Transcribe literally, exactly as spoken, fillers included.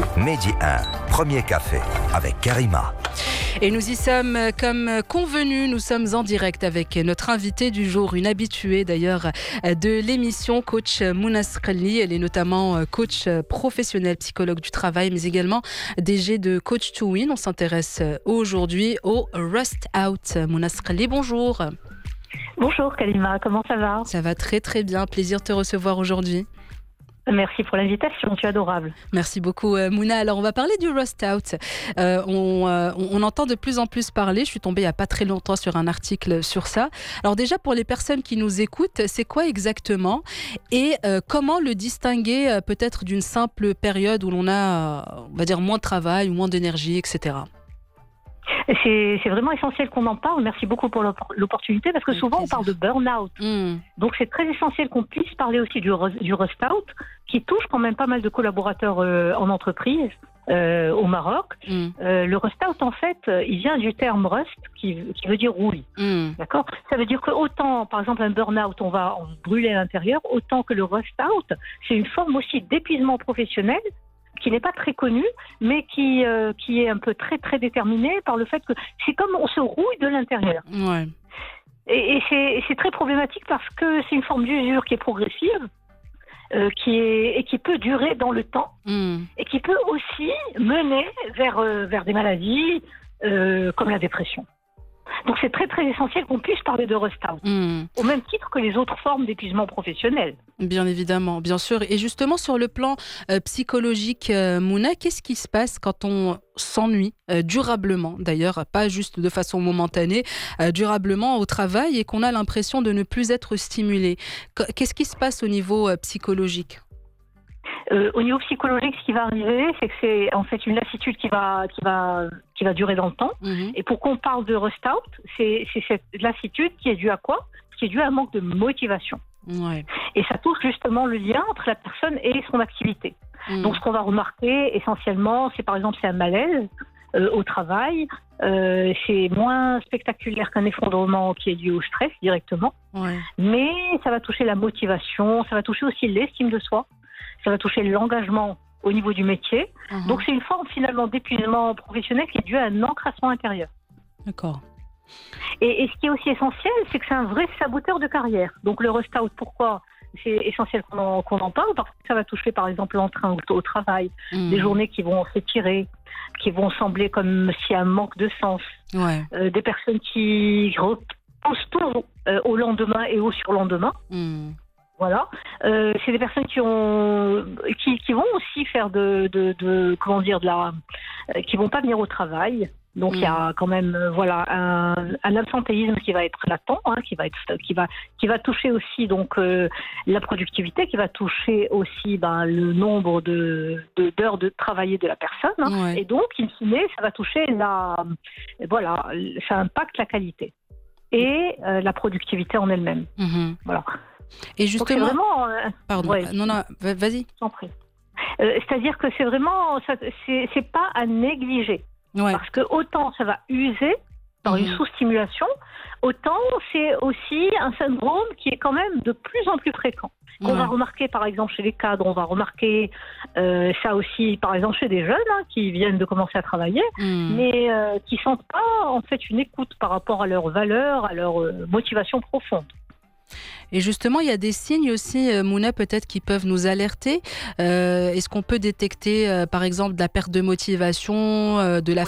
Mehdi un, premier café avec Karima. Et nous y sommes comme convenu, nous sommes en direct avec notre invitée du jour, une habituée d'ailleurs de l'émission, coach Mouna Skrelli. Elle est notamment coach professionnel, psychologue du travail, mais également D G de Coach to Win. On s'intéresse aujourd'hui au Rust Out. Mouna Skrelli, bonjour. Bonjour Karima, comment ça va ? Ça va très très bien, plaisir de te recevoir aujourd'hui. Merci pour l'invitation, tu es adorable. Merci beaucoup Mouna. Alors on va parler du Rust Out. Euh, on, euh, on entend de plus en plus parler, je suis tombée il n'y a pas très longtemps sur un article sur ça. Alors déjà pour les personnes qui nous écoutent, c'est quoi exactement et euh, comment le distinguer euh, peut-être d'une simple période où l'on a, euh, on va dire, moins de travail, moins d'énergie, et cetera. C'est, c'est vraiment essentiel qu'on en parle. Merci beaucoup pour l'opportunité parce que Avec souvent plaisir. on parle de burn-out. Mmh. Donc c'est très essentiel qu'on puisse parler aussi du, du Rust Out qui touche quand même pas mal de collaborateurs euh, en entreprise euh, au Maroc. Mmh. Euh, le Rust Out en fait, euh, il vient du terme rust qui, qui veut dire rouille. Mmh. D'accord ? Ça veut dire que autant, par exemple, un burn-out, on va, on va brûler à l'intérieur, autant que le Rust Out, c'est une forme aussi d'épuisement professionnel qui n'est pas très connu, mais qui, euh, qui est un peu très très déterminé par le fait que c'est comme on se rouille de l'intérieur. Ouais. Et, et, c'est, et c'est très problématique parce que c'est une forme d'usure qui est progressive, euh, qui est, et qui peut durer dans le temps, Mmh. et qui peut aussi mener vers, euh, vers des maladies euh, comme la dépression. Donc c'est très très essentiel qu'on puisse parler de Rust Out, Mmh. au même titre que les autres formes d'épuisement professionnel. Bien évidemment, bien sûr. Et justement, sur le plan euh, psychologique, euh, Mouna, qu'est-ce qui se passe quand on s'ennuie euh, durablement, d'ailleurs, pas juste de façon momentanée, euh, durablement au travail et qu'on a l'impression de ne plus être stimulé ? Qu'est-ce qui se passe au niveau euh, psychologique ? Euh, au niveau psychologique, ce qui va arriver, c'est que c'est en fait une lassitude qui va, qui va, qui va durer dans le temps. Mmh. Et pour qu'on parle de Rust Out, c'est, c'est cette lassitude qui est due à quoi ? Qui est due à un manque de motivation. Ouais. Et ça touche justement le lien entre la personne et son activité. Mmh. Donc ce qu'on va remarquer essentiellement, c'est par exemple c'est un malaise euh, au travail. Euh, c'est moins spectaculaire qu'un effondrement qui est dû au stress directement. Ouais. Mais ça va toucher la motivation, ça va toucher aussi l'estime de soi. Ça va toucher l'engagement au niveau du métier. Mmh. Donc c'est une forme finalement d'épuisement professionnel qui est due à un encrassement intérieur. D'accord. Et, et ce qui est aussi essentiel, c'est que c'est un vrai saboteur de carrière. Donc le Rust Out, pourquoi ? C'est essentiel qu'on en, qu'on en parle parce que ça va toucher par exemple l'entrain au, au travail, Mmh. des journées qui vont s'étirer, qui vont sembler comme s'il y a un manque de sens, Ouais. euh, des personnes qui repoussent tout euh, au lendemain et au surlendemain. Mmh. Voilà, euh, c'est des personnes qui ont, qui, qui vont aussi faire de, de, de, comment dire, de la, euh, qui vont pas venir au travail. Donc il Mmh. y a quand même, euh, voilà, un, un absentéisme qui va être latent, hein, qui va être, qui va, qui va toucher aussi donc euh, la productivité, qui va toucher aussi ben, le nombre de, de d'heures de travailler de la personne. Hein, Ouais. et donc, in fine, ça va toucher la, voilà, ça impacte la qualité et euh, la productivité en elle-même. Mmh. Voilà. Et Donc c'est justement, vraiment, euh, pardon, ouais. non, non, va- vas-y. je t'en prie. Euh, c'est-à-dire que c'est vraiment, ça, c'est, c'est pas à négliger. Ouais. Parce que autant ça va user par une Mhm. sous-stimulation, autant c'est aussi un syndrome qui est quand même de plus en plus fréquent. Qu'on Ouais. va remarquer par exemple chez les cadres, on va remarquer euh, ça aussi par exemple chez des jeunes hein, qui viennent de commencer à travailler, Mmh. mais euh, qui sentent pas en fait une écoute par rapport à leurs valeurs, à leur euh, motivation profonde. Et justement, il y a des signes aussi, euh, Mouna, peut-être qui peuvent nous alerter. Euh, est-ce qu'on peut détecter, euh, par exemple, de la perte de motivation, euh, de la Oui.